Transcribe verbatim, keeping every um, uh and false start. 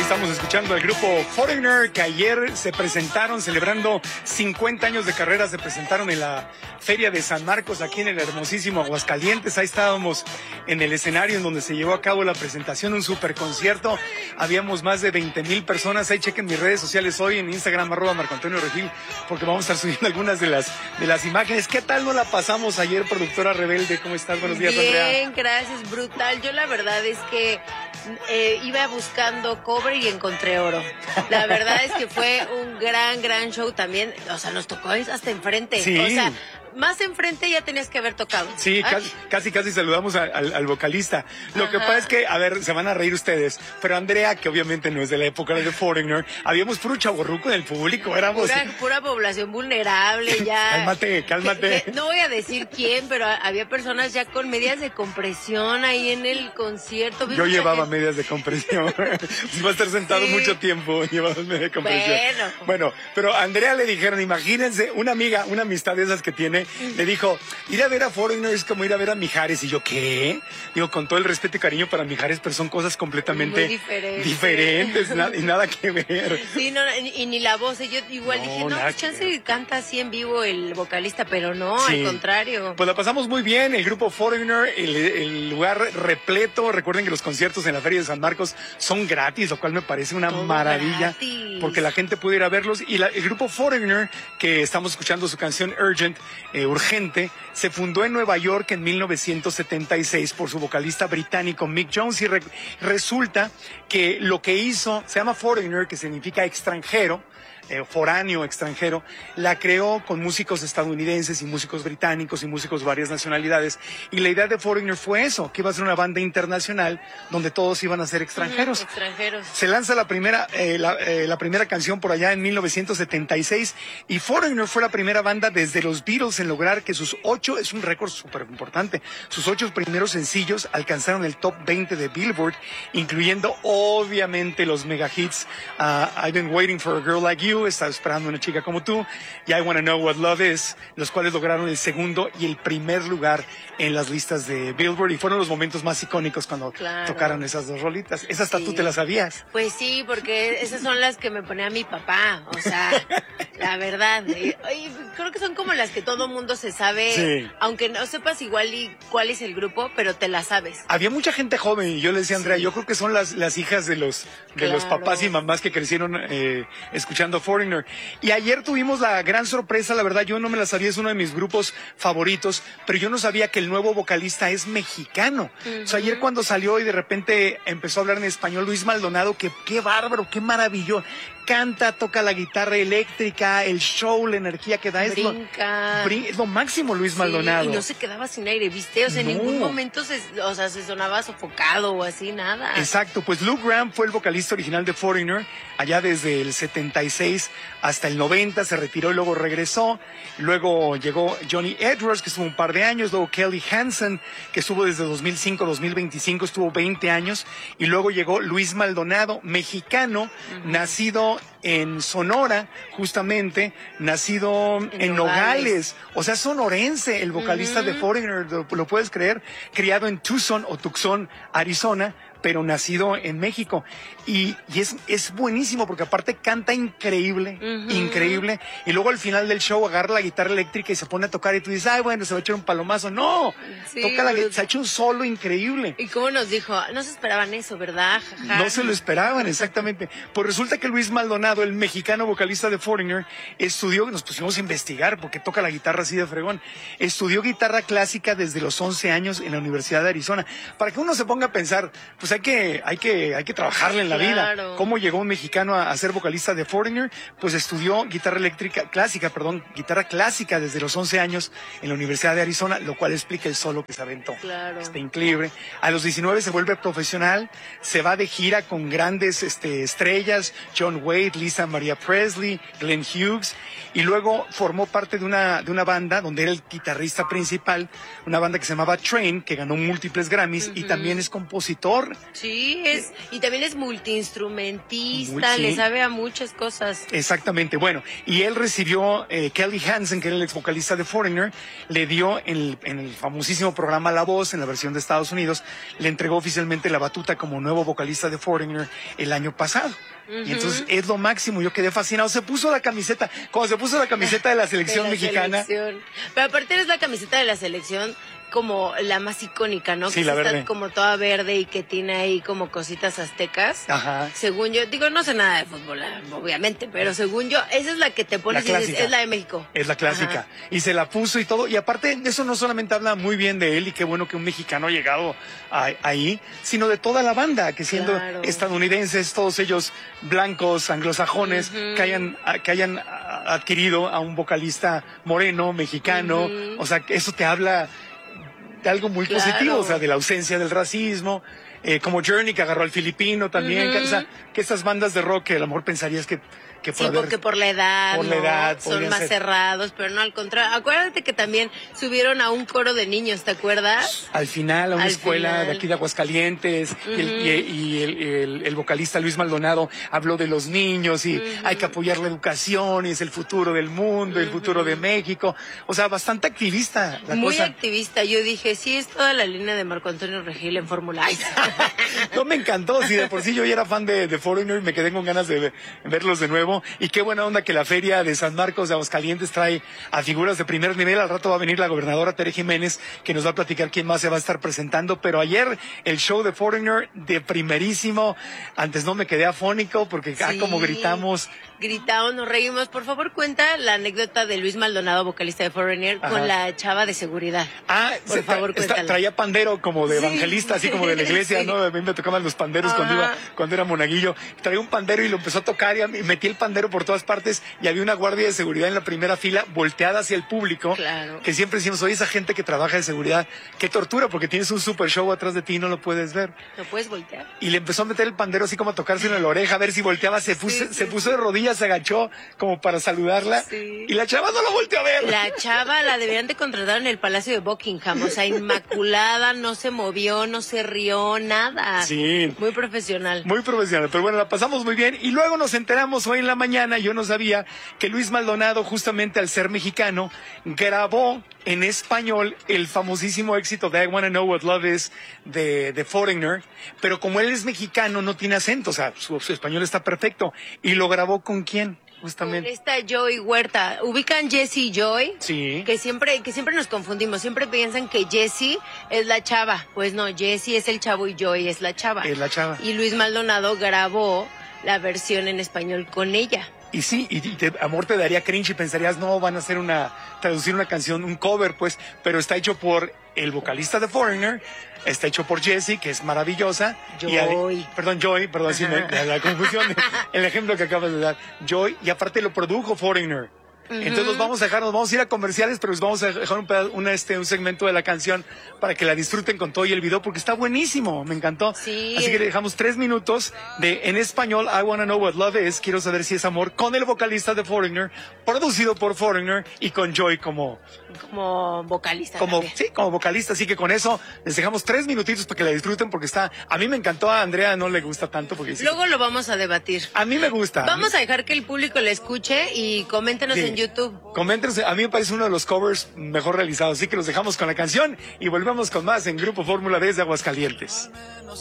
Estamos escuchando al grupo Foreigner, que ayer se presentaron celebrando cincuenta años de carrera, se presentaron en la Feria de San Marcos, aquí en el hermosísimo Aguascalientes. Ahí estábamos en el escenario en donde se llevó a cabo la presentación, un super concierto. Habíamos más de veinte mil personas. Ahí chequen mis redes sociales hoy en Instagram, arroba Marco Antonio Regil, porque vamos a estar subiendo algunas de las, de las imágenes. ¿Qué tal no la pasamos ayer, productora Rebelde? ¿Cómo estás? Buenos días, Bien, Andrea. Bien, gracias, brutal. Yo la verdad es que eh, iba buscando cobre y encontré oro. La verdad es que fue un gran, gran show también. O sea, nos tocó hasta enfrente. Sí. O sea, más enfrente ya tenías que haber tocado. Sí, casi, casi, casi saludamos a, al, al vocalista. Lo Ajá. que pasa es que, a ver, se van a reír ustedes, pero Andrea, que obviamente no es de la época de Foreigner, habíamos puro chavorruco en el público, éramos... Pura, pura población vulnerable, ya... Cálmate, cálmate. Que, que, no voy a decir quién, pero había personas ya con medias de compresión ahí en el concierto. Yo llevaba gente... medias de compresión. Iba a estar sentado sí. mucho tiempo, llevaba medias de compresión. Bueno. Bueno, pero a Andrea le dijeron, imagínense, una amiga, una amistad de esas que tiene, le dijo, ir a ver a Foreigner es como ir a ver a Mijares. Y yo, ¿qué? Digo, con todo el respeto y cariño para Mijares, pero son cosas completamente diferentes, diferentes na y nada que ver. Sí, no, y, y ni la voz. Yo igual no, dije, no, pues chance que canta así en vivo el vocalista, pero no, sí. al contrario. Pues la pasamos muy bien, el grupo Foreigner, el, el lugar repleto. Recuerden que los conciertos en la Feria de San Marcos son gratis, lo cual me parece una todo maravilla, gratis. Porque la gente puede ir a verlos. Y la, el grupo Foreigner, que estamos escuchando su canción Urgent, eh, urgente, se fundó en Nueva York en mil novecientos setenta y seis por su vocalista británico Mick Jones, y re resulta que lo que hizo, se llama Foreigner, que significa extranjero, Eh, foráneo, extranjero, la creó con músicos estadounidenses y músicos británicos y músicos de varias nacionalidades, y la idea de Foreigner fue eso, que iba a ser una banda internacional donde todos iban a ser extranjeros. Mm, extranjeros. Se lanza la primera, eh, la, eh, la primera canción por allá en mil novecientos setenta y seis, y Foreigner fue la primera banda desde los Beatles en lograr que sus ocho, es un récord súper importante, sus ocho primeros sencillos alcanzaron el top veinte de Billboard, incluyendo obviamente los mega hits uh, I've Been Waiting for a Girl Like You, Estaba esperando una chica como tú, y I Wanna Know What Love Is, los cuales lograron el segundo y el primer lugar en las listas de Billboard, y fueron los momentos más icónicos cuando claro. tocaron esas dos rolitas. Esas hasta sí. tú te las sabías. Pues sí, porque esas son las que me ponía mi papá, o sea, la verdad. Y, y creo que son como las que todo mundo se sabe, sí. aunque no sepas igual y cuál es el grupo, pero te las sabes. Había mucha gente joven, y yo le decía a Andrea, sí. yo creo que son las, las hijas de los, de claro. los papás y mamás que crecieron eh, escuchando Foreigner. Y ayer tuvimos la gran sorpresa, la verdad, yo no me la sabía, es uno de mis grupos favoritos, pero yo no sabía que el nuevo vocalista es mexicano. Uh-huh. O sea, ayer cuando salió y de repente empezó a hablar en español, Luis Maldonado, que qué bárbaro, qué maravilloso. Canta, toca la guitarra eléctrica, el show, la energía que da. Es Brinca. Lo, es lo máximo, Luis sí, Maldonado. Y no se quedaba sin aire, ¿viste? O sea, no. en ningún momento se, o sea, se sonaba sofocado o así, nada. Exacto, pues Luke Graham fue el vocalista original de Foreigner, allá desde el setenta y seis hasta el noventa, se retiró y luego regresó. Luego llegó Johnny Edwards, que estuvo un par de años, luego Kelly Hansen, que estuvo desde dos mil cinco a dos mil veinticinco, estuvo veinte años, y luego llegó Luis Maldonado, mexicano, uh-huh. nacido en Sonora, justamente, nacido en, en Nogales. Nogales, o sea, sonorense, el vocalista uh-huh. de Foreigner, lo, lo puedes creer, criado en Tucson o Tucson, Arizona, pero nacido en México. Y, y es, es buenísimo porque aparte canta increíble, uh-huh. increíble. Y luego al final del show agarra la guitarra eléctrica y se pone a tocar y tú dices, ay, bueno, se va a echar un palomazo. No, sí, toca la guitarra, se ha hecho un solo increíble. ¿Y cómo nos dijo? No se esperaban eso, ¿verdad? Jaja. No se lo esperaban, exactamente. Pues resulta que Luis Maldonado, el mexicano vocalista de Foreigner, estudió, nos pusimos a investigar porque toca la guitarra así de fregón. Estudió guitarra clásica desde los once años en la Universidad de Arizona. Para que uno se ponga a pensar, pues hay que, hay que, hay que trabajarle en la claro. vida. ¿Cómo llegó un mexicano a, a ser vocalista de Foreigner? Pues estudió guitarra eléctrica, clásica, perdón, guitarra clásica desde los once años en la Universidad de Arizona, lo cual explica el solo que se aventó. Claro. Está increíble. A los diecinueve se vuelve profesional, se va de gira con grandes este, estrellas, John Wade, Lisa Maria Presley, Glenn Hughes, y luego formó parte de una, de una banda donde era el guitarrista principal, una banda que se llamaba Train, que ganó múltiples Grammys, uh-huh. y también es compositor Sí, es, y también es multiinstrumentista, Muy, sí. le sabe a muchas cosas. Exactamente, bueno, y él recibió, eh, Kelly Hansen, que era el ex vocalista de Foreigner, le dio en el, en el famosísimo programa La Voz, en la versión de Estados Unidos, le entregó oficialmente la batuta como nuevo vocalista de Foreigner el año pasado. Uh-huh. Y entonces es lo máximo, yo quedé fascinado. Se puso la camiseta, cuando se puso la camiseta de la selección de la mexicana. Selección. Pero aparte es la camiseta de la selección como la más icónica, ¿no? Sí, que la está verde. como toda verde y que tiene ahí como cositas aztecas. Ajá. Según yo, digo, no sé nada de fútbol, obviamente, pero según yo, esa es la que te pones y dices, es la de México. Es la clásica. Ajá. Y se la puso y todo. Y aparte, eso no solamente habla muy bien de él y qué bueno que un mexicano ha llegado a, ahí, sino de toda la banda, que siendo claro. estadounidenses, todos ellos blancos, anglosajones, uh-huh. que hayan, que hayan adquirido a un vocalista moreno, mexicano. Uh-huh. O sea, eso te habla de algo muy claro. positivo, o sea, de la ausencia del racismo, eh, como Journey, que agarró al filipino también, uh-huh. que, o sea, que estas bandas de rock que a lo mejor pensarías que, que por sí, haber, porque por la edad, por ¿no? la edad son más ser... cerrados, pero no, al contrario. Acuérdate que también subieron a un coro de niños, ¿te acuerdas? Al final, a una al escuela final. de aquí de Aguascalientes, uh-huh. y, el, y, y el, el, el vocalista Luis Maldonado habló de los niños y uh-huh. hay que apoyar la educación y es el futuro del mundo, uh-huh. el futuro de México. O sea, bastante activista la Muy cosa. activista. Yo dije, sí, es toda la línea de Marco Antonio Regil en Fórmula. No, me encantó. Si de por sí yo ya era fan de, de Foreigner, me quedé con ganas de, de verlos de nuevo. Y qué buena onda que la feria de San Marcos de Aguascalientes trae a figuras de primer nivel. Al rato va a venir la gobernadora Tere Jiménez, que nos va a platicar quién más se va a estar presentando. Pero ayer el show de Foreigner de primerísimo. Antes no me quedé afónico porque sí. ah, como gritamos. Gritamos, nos reímos. Por favor, cuenta la anécdota de Luis Maldonado, vocalista de Foreigner, Ajá. con la chava de seguridad. Ah, por favor, tra está, traía pandero como de evangelista, sí. así como de la iglesia, sí. ¿no? A mí me tocaban los panderos cuando iba, cuando era monaguillo. Traía un pandero y lo empezó a tocar y metí el pandero por todas partes y había una guardia de seguridad en la primera fila volteada hacia el público. Claro. Que siempre decimos, oye, esa gente que trabaja de seguridad, qué tortura, porque tienes un super show atrás de ti y no lo puedes ver. ¿Lo puedes voltear? Y le empezó a meter el pandero así como a tocárselo en la oreja, a ver si volteaba, se puso, sí, sí, se puso de rodillas, se agachó como para saludarla. Sí. Y la chava no lo volteó a ver. La chava la deberían de contratar en el Palacio de Buckingham, o sea, inmaculada, no se movió, no se rió, nada. Sí. Muy profesional. Muy profesional, pero bueno, la pasamos muy bien. Y luego nos enteramos hoy en la mañana, yo no sabía, que Luis Maldonado, justamente al ser mexicano, grabó en español el famosísimo éxito de I Wanna Know What Love Is de, de Foreigner, pero como él es mexicano, no tiene acento, o sea, su, su español está perfecto. ¿Y lo grabó con quién? Justamente. Esta Joy Huerta. ¿Ubican Jessie y Joy? Sí. Que siempre, que siempre nos confundimos. Siempre piensan que Jessie es la chava. Pues no, Jessie es el chavo y Joy es la chava. Es la chava. Y Luis Maldonado grabó la versión en español con ella. Y sí, y te, amor, te daría cringe y pensarías, no, van a hacer una, traducir una canción, un cover, pues, pero está hecho por el vocalista de Foreigner, está hecho por Jessie, que es maravillosa. Joy. Y, perdón, Joy, perdón, sí, me, la, la confusión, el ejemplo que acabas de dar. Joy, y aparte lo produjo Foreigner. Uh-huh. Entonces nos vamos a dejar, nos vamos a ir a comerciales, pero les vamos a dejar un, un, este, un segmento de la canción para que la disfruten con todo y el video, porque está buenísimo, me encantó. Sí. Así que le dejamos tres minutos de, en español, I Wanna Know What Love Is, quiero saber si es amor, con el vocalista de Foreigner, producido por Foreigner y con Joy como... Como vocalista. Como, también. sí, como vocalista, así que con eso les dejamos tres minutitos para que la disfruten, porque está, a mí me encantó, a Andrea no le gusta tanto. Porque dice, luego lo vamos a debatir. A mí me gusta. Vamos a dejar que el público la escuche y coméntenos sí. en YouTube. Coméntenos, a mí me parece uno de los covers mejor realizados, así que los dejamos con la canción y volvemos con más en Grupo Fórmula desde Aguascalientes.